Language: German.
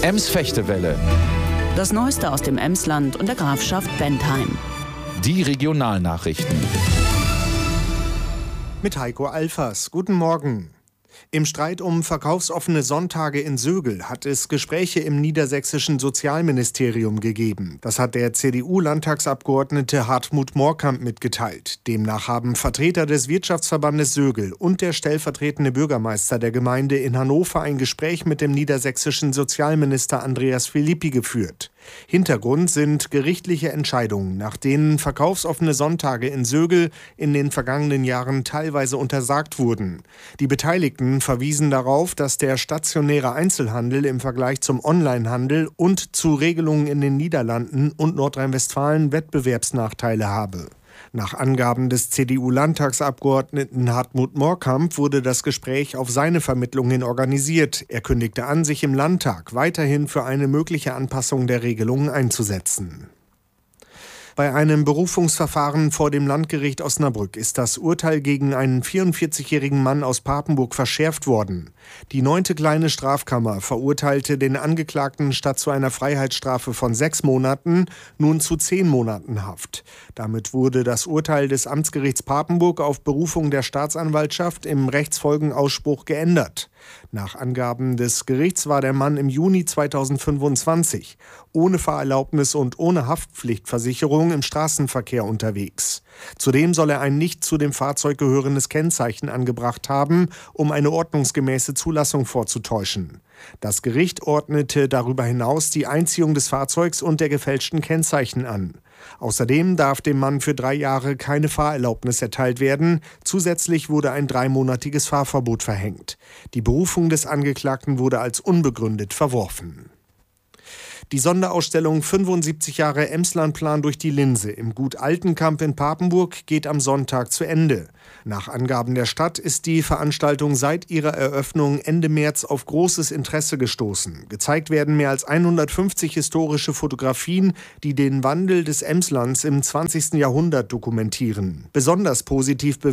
Ems-Fechtewelle. Das Neueste aus dem Emsland und der Grafschaft Bentheim. Die Regionalnachrichten. Mit Heiko Alfers. Guten Morgen. Im Streit um verkaufsoffene Sonntage in Sögel hat es Gespräche im niedersächsischen Sozialministerium gegeben. Das hat der CDU-Landtagsabgeordnete Hartmut Moorkamp mitgeteilt. Demnach haben Vertreter des Wirtschaftsverbandes Sögel und der stellvertretende Bürgermeister der Gemeinde in Hannover ein Gespräch mit dem niedersächsischen Sozialminister Andreas Philippi geführt. Hintergrund sind gerichtliche Entscheidungen, nach denen verkaufsoffene Sonntage in Sögel in den vergangenen Jahren teilweise untersagt wurden. Die Beteiligten verwiesen darauf, dass der stationäre Einzelhandel im Vergleich zum Onlinehandel und zu Regelungen in den Niederlanden und Nordrhein-Westfalen Wettbewerbsnachteile habe. Nach Angaben des CDU-Landtagsabgeordneten Hartmut Moorkamp wurde das Gespräch auf seine Vermittlung hin organisiert. Er kündigte an, sich im Landtag weiterhin für eine mögliche Anpassung der Regelungen einzusetzen. Bei einem Berufungsverfahren vor dem Landgericht Osnabrück ist das Urteil gegen einen 44-jährigen Mann aus Papenburg verschärft worden. Die 9. Kleine Strafkammer verurteilte den Angeklagten statt zu einer Freiheitsstrafe von 6 Monaten nun zu 10 Monaten Haft. Damit wurde das Urteil des Amtsgerichts Papenburg auf Berufung der Staatsanwaltschaft im Rechtsfolgenausspruch geändert. Nach Angaben des Gerichts war der Mann im Juni 2025 ohne Fahrerlaubnis und ohne Haftpflichtversicherung im Straßenverkehr unterwegs. Zudem soll er ein nicht zu dem Fahrzeug gehörendes Kennzeichen angebracht haben, um eine ordnungsgemäße Zulassung vorzutäuschen. Das Gericht ordnete darüber hinaus die Einziehung des Fahrzeugs und der gefälschten Kennzeichen an. Außerdem darf dem Mann für 3 Jahre keine Fahrerlaubnis erteilt werden. Zusätzlich wurde ein 3-monatiges Fahrverbot verhängt. Die Berufung des Angeklagten wurde als unbegründet verworfen. Die Sonderausstellung 75 Jahre Emslandplan durch die Linse im Gut Altenkamp in Papenburg geht am Sonntag zu Ende. Nach Angaben der Stadt ist die Veranstaltung seit ihrer Eröffnung Ende März auf großes Interesse gestoßen. Gezeigt werden mehr als 150 historische Fotografien, die den Wandel des Emslands im 20. Jahrhundert dokumentieren. Besonders positiv